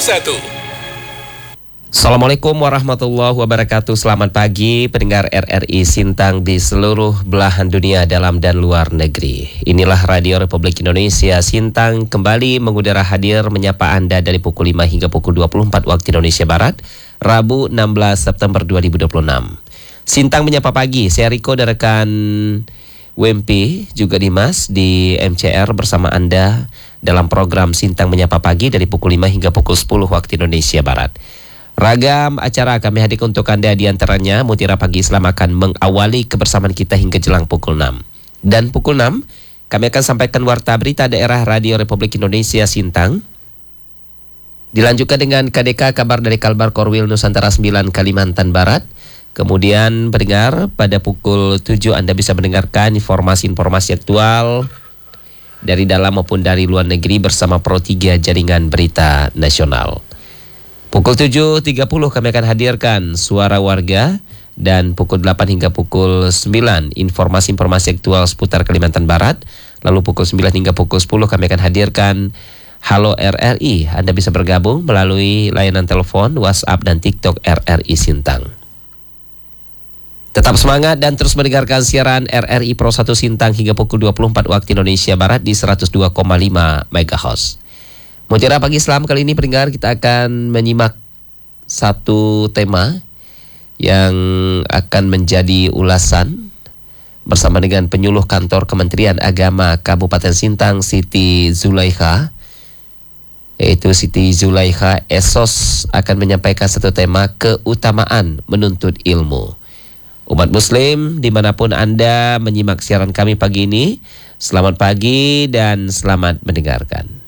Assalamualaikum warahmatullahi wabarakatuh. Selamat pagi pendengar RRI Sintang di seluruh belahan dunia dalam dan luar negeri. Inilah Radio Republik Indonesia Sintang kembali mengudara hadir menyapa Anda dari pukul 5 hingga pukul 24 waktu Indonesia Barat, Rabu 16 September 2026. Sintang menyapa pagi, saya Riko dan rekan WMP juga Dimas di MCR bersama Anda dalam program Sintang menyapa pagi dari pukul 5 hingga pukul 10 waktu Indonesia Barat. Ragam acara kami hadirkan untuk Anda, di antaranya Mutiara Pagi Islam akan mengawali kebersamaan kita hingga jelang pukul 6. Dan pukul 6 kami akan sampaikan warta berita daerah Radio Republik Indonesia Sintang. Dilanjutkan dengan KDK kabar dari Kalbar Korwil Nusantara 9 Kalimantan Barat. Kemudian pendengar, pada pukul 7 Anda bisa mendengarkan informasi-informasi aktual dari dalam maupun dari luar negeri bersama Pro 3 Jaringan Berita Nasional. Pukul 7.30 kami akan hadirkan Suara Warga, dan pukul 8 hingga pukul 9 informasi-informasi aktual seputar Kalimantan Barat. Lalu pukul 9 hingga pukul 10 kami akan hadirkan Halo RRI. Anda bisa bergabung melalui layanan telepon, WhatsApp, dan TikTok RRI Sintang. Tetap semangat dan terus mendengarkan siaran RRI Pro 1 Sintang hingga pukul 24 waktu Indonesia Barat di 102,5 MHz. Mutiara Pagi Islam kali ini pendengar, kita akan menyimak satu tema yang akan menjadi ulasan bersama dengan penyuluh kantor Kementerian Agama Kabupaten Sintang, Siti Zulaikha. Yaitu Siti Zulaikha Esos akan menyampaikan satu tema, keutamaan menuntut ilmu. Umat Muslim dimanapun Anda menyimak siaran kami pagi ini, selamat pagi dan selamat mendengarkan.